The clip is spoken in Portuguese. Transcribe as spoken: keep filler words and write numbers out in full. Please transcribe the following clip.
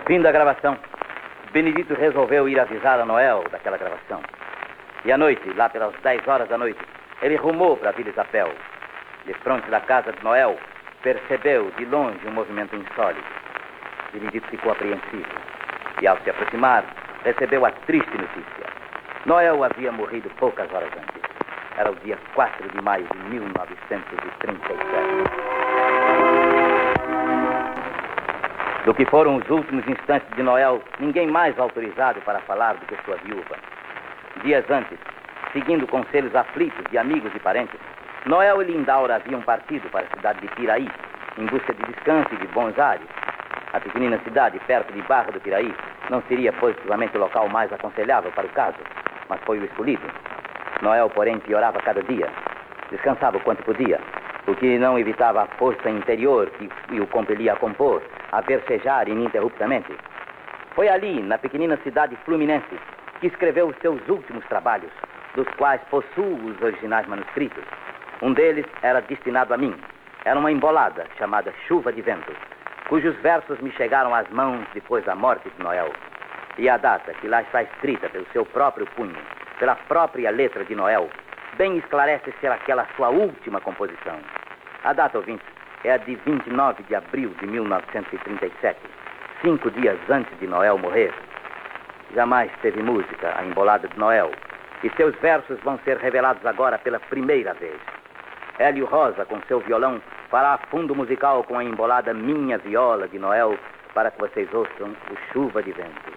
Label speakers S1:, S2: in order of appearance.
S1: Fim da gravação. Benedito resolveu ir avisar a Noel daquela gravação. E à noite, lá pelas dez horas da noite, ele rumou para a Vila Isabel. De frente da casa de Noel, percebeu de longe um movimento insólito. Benedito ficou apreensivo. E ao se aproximar, recebeu a triste notícia. Noel havia morrido poucas horas antes. Era o dia quatro de maio de mil novecentos e trinta e sete. Do que foram os últimos instantes de Noel, ninguém mais autorizado para falar do que sua viúva. Dias antes, seguindo conselhos aflitos de amigos e parentes, Noel e Lindaura haviam partido para a cidade de Piraí, em busca de descanso e de bons ares. A pequenina cidade, perto de Barra do Piraí, não seria positivamente o local mais aconselhável para o caso, mas foi o escolhido. Noel, porém, piorava cada dia. Descansava o quanto podia, o que não evitava a força interior que o compelia a compor, a versejar ininterruptamente. Foi ali, na pequenina cidade fluminense, que escreveu os seus últimos trabalhos, dos quais possuo os originais manuscritos. Um deles era destinado a mim. Era uma embolada chamada Chuva de Vento, cujos versos me chegaram às mãos depois da morte de Noel. E a data que lá está escrita pelo seu próprio punho, pela própria letra de Noel, bem esclarece ser aquela sua última composição. A data, ouvintes, é a de vinte e nove de abril de mil novecentos e trinta e sete, cinco dias antes de Noel morrer. Jamais teve música a embolada de Noel, e seus versos vão ser revelados agora pela primeira vez. Hélio Rosa, com seu violão, fará fundo musical com a embolada Minha Viola de Noel, para que vocês ouçam o Chuva de Vento.